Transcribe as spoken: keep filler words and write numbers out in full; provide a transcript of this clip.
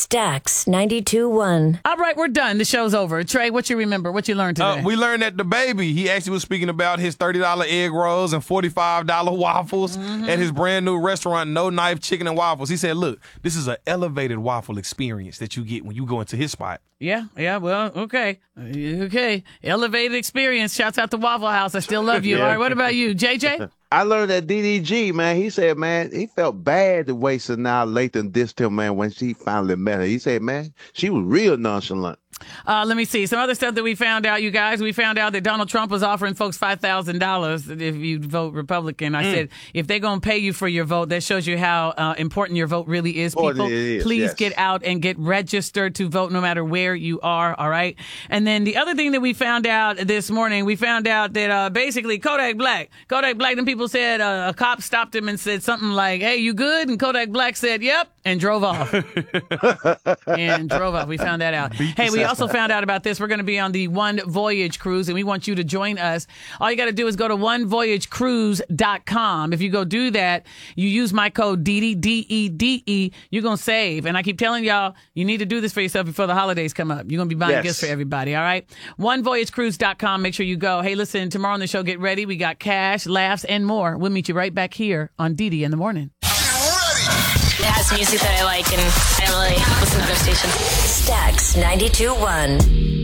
Stacks ninety-two point one. All right, we're done. The show's over. Trey, what you remember? What you learned today? Uh, we learned that the baby, he actually was speaking about his thirty dollar egg rolls and forty-five dollar waffles mm-hmm. at his brand new restaurant, No Knife Chicken and Waffles. He said, look, this is an elevated waffle experience that you get when you go into his spot. Yeah, yeah, well, okay. Okay. Elevated experience. Shouts out to Waffle House. I still love you. yeah. All right, what about you, J J? I learned that D D G, man, he said, man, he felt bad the way Sanaa Lathan dissed him, man, when she finally met her. He said, man, she was real nonchalant. Uh, let me see. Some other stuff that we found out, you guys. We found out that Donald Trump was offering folks five thousand dollars if you vote Republican. I mm. said, if they're going to pay you for your vote, that shows you how uh, important your vote really is. People, is, please yes. get out and get registered to vote no matter where you are, all right? And then the other thing that we found out this morning, we found out that uh, basically Kodak Black, Kodak Black, and people said uh, a cop stopped him and said something like, hey, you good? And Kodak Black said, yep, and drove off. and drove off. We found that out. Beat hey, we also found out about this. We're going to be on the One Voyage cruise, and we want you to join us. All you got to do is go to one voyage cruise dot com. If you go do that, you use my code D D, D E D E, you're going to save. And I keep telling y'all, you need to do this for yourself before the holidays come up. You're going to be buying yes. gifts for everybody, all right? one voyage cruise dot com. Make sure you go. Hey, listen, tomorrow on the show, get ready. We got cash, laughs, and more. We'll meet you right back here on D D in the morning. It has music that I like, and I don't really listen to other stations. Stacks ninety-two point one.